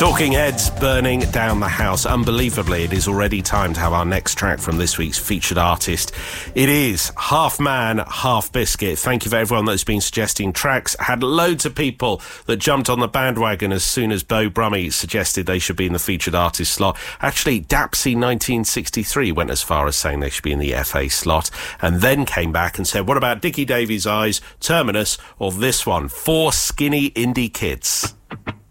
Talking Heads burning down the house. Unbelievably, it is already time to have our next track from this week's featured artist. It is Half Man, Half Biscuit. Thank you for everyone that's been suggesting tracks. Had loads of people that jumped on the bandwagon as soon as Beau Brummie suggested they should be in the featured artist slot. Actually, Dapsy 1963 went as far as saying they should be in the FA slot, and then came back and said, what about Dickie Davies' Eyes, Terminus, or this one, Four Skinny Indie Kids?